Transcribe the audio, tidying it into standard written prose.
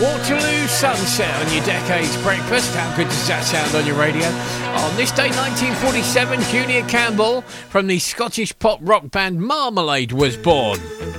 Waterloo Sunset on your Decades Breakfast. How good does that sound on your radio? On this day, 1947, Junior Campbell from the Scottish pop rock band Marmalade was born.